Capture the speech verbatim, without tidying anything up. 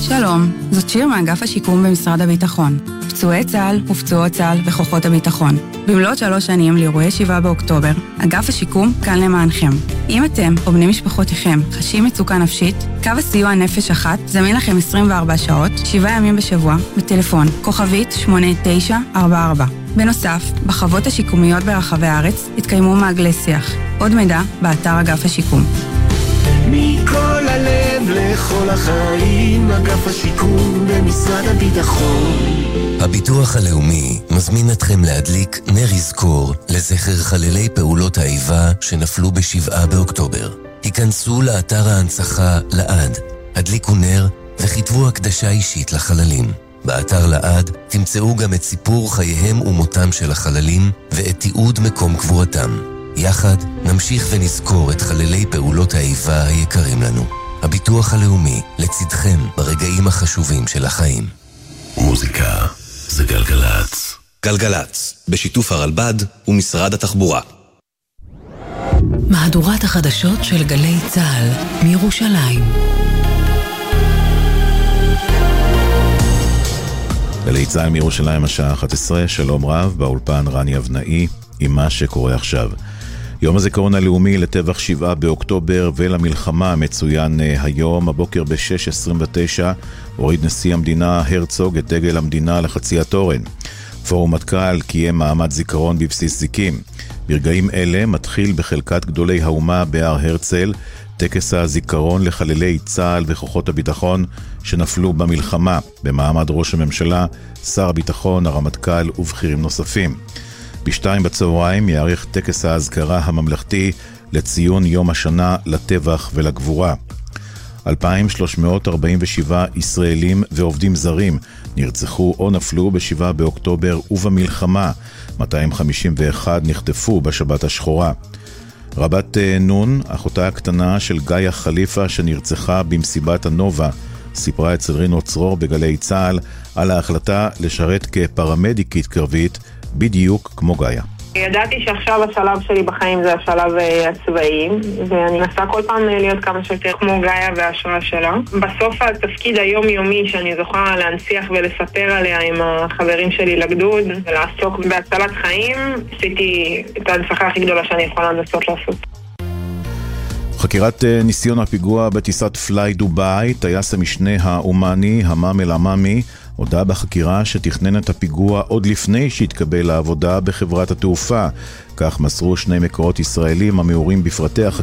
שלום, זאת שיר מאגף השיקום במשרד הביטחון. פצועי צה"ל ופצועות צה"ל וכוחות הביטחון. במלאת שלוש שנים לאירועי שבעה באוקטובר, אגף השיקום כאן למענכם. אם אתם או בני משפחותיכם חשים מצוקה נפשית, קו הסיוע נפש אחת זמין לכם עשרים וארבע שעות, שבעה ימים בשבוע, בטלפון כוכבית שמונה תשע ארבע ארבע. בנוסף, בחוות השיקומיות ברחבי הארץ התקיימו מעגלי שיח. עוד מידע באתר אגף השיקום. מכל הלב לכל החיים, אגף השיקום במשרד הביטחון. הביטוח הלאומי מזמין אתכם להדליק נר יזכור לזכר חללי פעולות האיבה שנפלו בשבעה באוקטובר. היכנסו לאתר ההנצחה לעד, הדליקו נר וכתבו הקדשה אישית לחללים. באתר לעד תמצאו גם את סיפור חייהם ומותם של החללים ואת תיעוד מקום קבורתם. יחד נמשיך ונזכור את חללי פעולות האיבה היקרים לנו. הביטוח הלאומי לצדכם ברגעים החשובים של החיים. מוזיקה זה גלגלץ. גלגלץ, בשיתוף הרלב"ד ומשרד התחבורה. מהדורת החדשות של גלי צה"ל מירושלים. גלי צה"ל מירושלים השעה אחת עשרה, שלום רב, באולפן רני אבנאי עם מה שקורה עכשיו. יום הזיכרון הלאומי לטבח שבעה באוקטובר ולמלחמה מצוין היום. הבוקר ב-שש עשרים ותשע הוריד נשיא המדינה הרצוג את דגל המדינה לחצי התורן. פורום מטכ"ל קיים מעמד זיכרון בבסיס זיקים. ברגעים אלה מתחיל בחלקת גדולי האומה בהר הרצל טקס הזיכרון לחללי צה"ל וכוחות הביטחון שנפלו במלחמה, במעמד ראש הממשלה, שר הביטחון, הרמטכ"ל ובכירים נוספים. בשתיים בצהריים יערך טקס ההזכרה הממלכתי לציון יום השנה לטבח ולגבורה. אלפיים ושלוש מאות ארבעים ושבעה ישראלים ועובדים זרים נרצחו או נפלו בשבעה באוקטובר ובמלחמה. מאתיים חמישים ואחת נחטפו בשבת השחורה. רבת נון, אחותה הקטנה של גאיה חליפה שנרצחה במסיבת הנובה, סיפרה אצל רינו צרור בגלי צה"ל על ההחלטה לשרת כפרמדיקית קרבית בדיוק כמו גאיה. ידעתי שעכשיו השלב שלי בחיים זה השלב הצבאי, ואני מנסה כל פעם להיות כמה שיותר כמו גאיה וההשראה שלה. בסוף התפקיד היומיומי שאני זוכה להנציח ולספר עליה עם החברים שלי לגדוד ולעסוק בהצלת חיים, עשיתי את ההנצחה הכי גדולה שאני יכולה לנסות לעשות. חקירת ניסיון הפיגוע בטיסת פליי דובאי, טייס המשנה האומני המם אל הממי הודע בחקירה שתכנן את הפיגוע עוד לפני שהתקבל לעבודה בחברת התעופה. כך מסרו שני מקורות ישראלים המעורים בפרטי החקירה